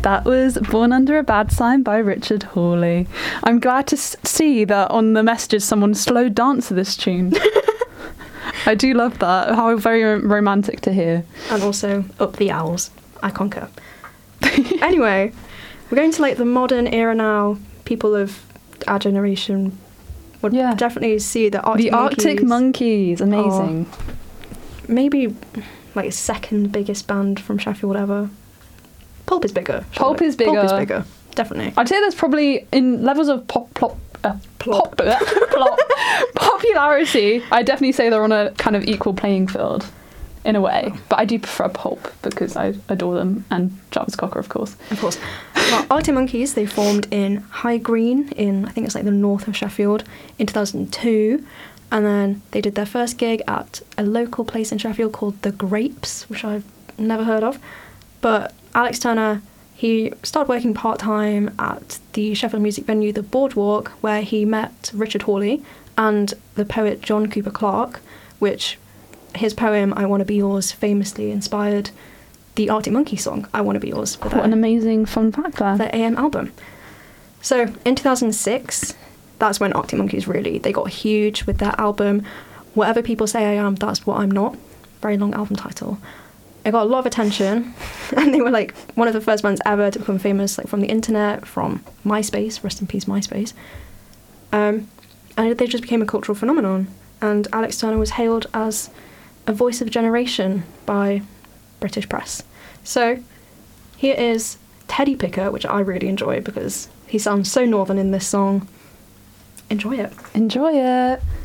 That was Born Under a Bad Sign by Richard Hawley. I'm glad to see that on the messages someone slowed dance to this tune. I do love that. How very romantic to hear. And also, Up the Owls. I concur. Anyway, we're going to like the modern era now. People of our generation would definitely see the Arctic Monkeys. Amazing. Maybe like second biggest band from Sheffield ever. Pulp is bigger. Pulp is bigger. Definitely. I'd say there's probably in levels of popularity. I definitely say they're on a kind of equal playing field, in a way. But I do prefer Pulp because I adore them, and Jarvis Cocker, of course. Of course. Well, Arctic Monkeys, they formed in High Green in, I think it's like the north of Sheffield, in 2002. And then they did their first gig at a local place in Sheffield called The Grapes, which I've never heard of. But Alex Turner, he started working part-time at the Sheffield music venue The Boardwalk, where he met Richard Hawley and the poet John Cooper Clarke, which his poem I Want to Be Yours famously inspired the Arctic Monkeys song I Want to Be Yours. What an amazing fun fact there. Their AM album. So in 2006, that's when Arctic Monkeys they got huge with their album Whatever People Say I Am, That's What I'm Not. Very long album title. It got a lot of attention, and they were like one of the first bands ever to become famous, like from the internet, from MySpace, rest in peace MySpace. And they just became a cultural phenomenon. And Alex Turner was hailed as a voice of a generation by British press. So here is Teddy Picker, which I really enjoy because he sounds so northern in this song. Enjoy it. Enjoy it.